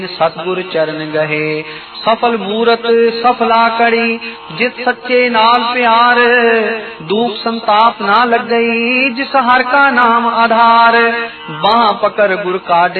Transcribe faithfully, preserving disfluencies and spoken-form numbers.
सतगुर चरण गहे सफल मूरत सफला करी जिस सच्चे नाल प्यार दुख संताप ना लग गई जिस हर का नाम आधार बाह पकड़ गुर काटे